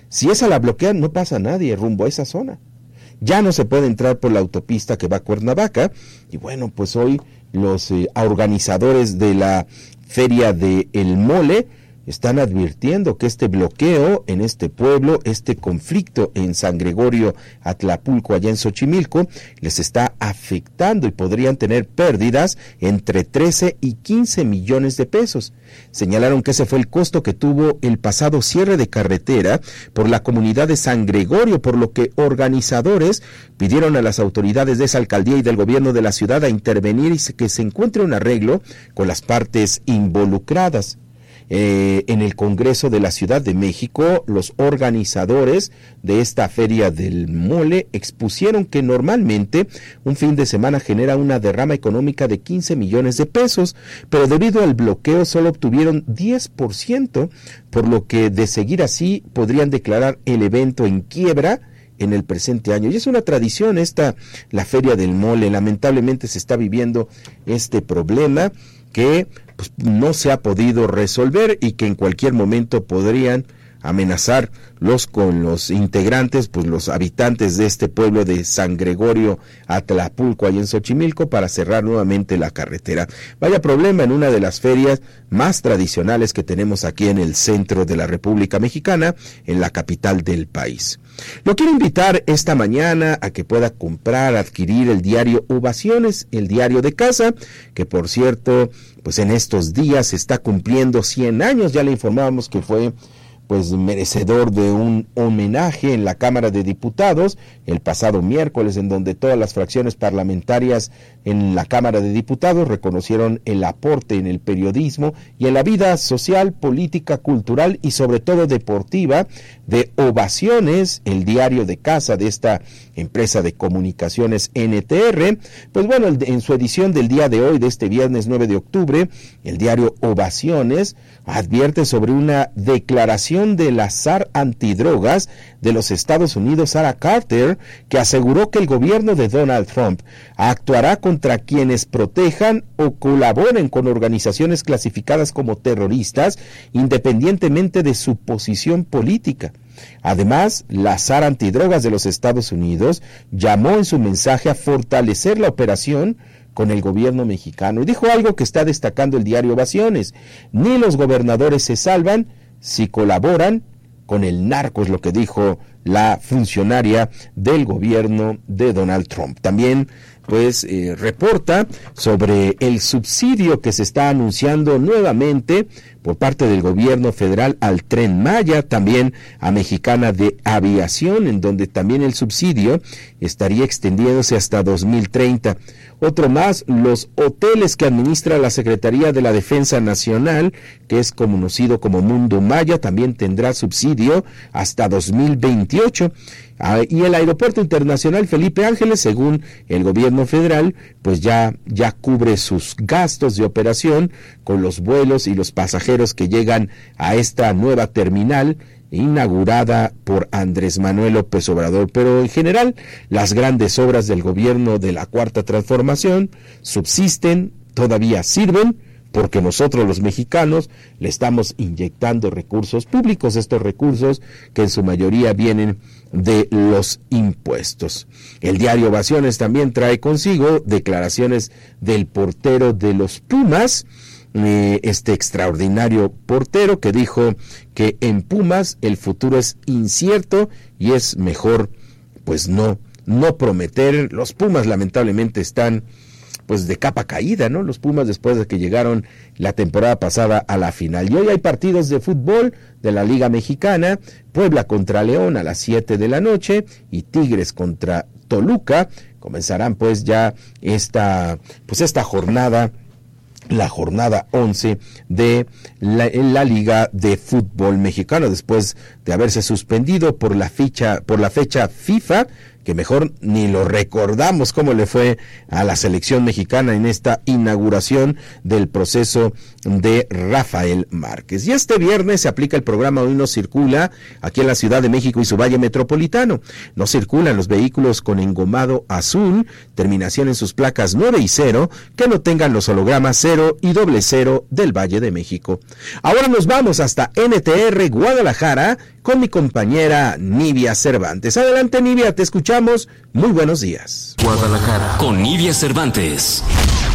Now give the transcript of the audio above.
Si esa la bloquean, no pasa nadie rumbo a esa zona. Ya no se puede entrar por la autopista que va a Cuernavaca, y bueno, pues hoy los organizadores de la Feria de El Mole están advirtiendo que este bloqueo en este pueblo, este conflicto en San Gregorio Atlapulco, allá en Xochimilco, les está afectando y podrían tener pérdidas entre 13 y 15 millones de pesos. Señalaron que ese fue el costo que tuvo el pasado cierre de carretera por la comunidad de San Gregorio, por lo que organizadores pidieron a las autoridades de esa alcaldía y del gobierno de la ciudad a intervenir y que se encuentre un arreglo con las partes involucradas. En el Congreso de la Ciudad de México, los organizadores de esta Feria del Mole expusieron que normalmente un fin de semana genera una derrama económica de 15 millones de pesos, pero debido al bloqueo solo obtuvieron 10%, por lo que de seguir así podrían declarar el evento en quiebra en el presente año. Y es una tradición la Feria del Mole. Lamentablemente se está viviendo este problema que pues, no se ha podido resolver y que en cualquier momento podrían amenazar con los integrantes, pues los habitantes de este pueblo de San Gregorio Atlapulco, allá en Xochimilco, para cerrar nuevamente la carretera. Vaya problema en una de las ferias más tradicionales que tenemos aquí en el centro de la República Mexicana, en la capital del país. Lo quiero invitar esta mañana a que pueda adquirir el diario Ovaciones, el diario de casa, que por cierto, pues en estos días está cumpliendo 100 años, ya le informábamos que fue pues merecedor de un homenaje en la Cámara de Diputados el pasado miércoles, en donde todas las fracciones parlamentarias en la Cámara de Diputados reconocieron el aporte en el periodismo y en la vida social, política, cultural y sobre todo deportiva de Ovaciones, el diario de casa de esta empresa de comunicaciones NTR. Pues bueno, en su edición del día de hoy, de este viernes 9 de octubre, el diario Ovaciones advierte sobre una declaración de la zar antidrogas de los Estados Unidos, Sarah Carter, que aseguró que el gobierno de Donald Trump actuará contra quienes protejan o colaboren con organizaciones clasificadas como terroristas, independientemente de su posición política. Además, la zar antidrogas de los Estados Unidos llamó en su mensaje a fortalecer la operación con el gobierno mexicano y dijo algo que está destacando el diario Ovaciones: ni los gobernadores se salvan si colaboran con el narco, es lo que dijo la funcionaria del gobierno de Donald Trump. También pues reporta sobre el subsidio que se está anunciando nuevamente por parte del gobierno federal al Tren Maya, también a Mexicana de Aviación, en donde también el subsidio estaría extendiéndose hasta 2030. Otro más, los hoteles que administra la Secretaría de la Defensa Nacional, que es conocido como Mundo Maya, también tendrá subsidio hasta 2028. Y el Aeropuerto Internacional Felipe Ángeles, según el gobierno federal, pues ya cubre sus gastos de operación con los vuelos y los pasajeros que llegan a esta nueva terminal inaugurada por Andrés Manuel López Obrador. Pero en general, las grandes obras del gobierno de la Cuarta Transformación subsisten, todavía sirven, porque nosotros los mexicanos le estamos inyectando recursos públicos, estos recursos que en su mayoría vienen de los impuestos. El diario Ovaciones también trae consigo declaraciones del portero de los Pumas, este extraordinario portero que dijo que en Pumas el futuro es incierto y es mejor pues no prometer. Los Pumas lamentablemente están pues de capa caída, ¿no? Los Pumas, después de que llegaron la temporada pasada a la final. Y hoy hay partidos de fútbol de la Liga Mexicana: Puebla contra León a las 7 de la noche y Tigres contra Toluca. Comenzarán pues ya esta jornada, la jornada 11 de la Liga de Fútbol Mexicano, después de haberse suspendido por la fecha FIFA, que mejor ni lo recordamos cómo le fue a la selección mexicana en esta inauguración del proceso de Rafael Márquez. Y este viernes se aplica el programa Hoy No Circula aquí en la Ciudad de México y su Valle Metropolitano. No circulan los vehículos con engomado azul, terminación en sus placas 9 y 0, que no tengan los hologramas 0 y 00 del Valle de México. Ahora nos vamos hasta NTR Guadalajara con mi compañera Nivia Cervantes. Adelante, Nivia, te escuchamos. Muy buenos días. Guadalajara con Nivia Cervantes.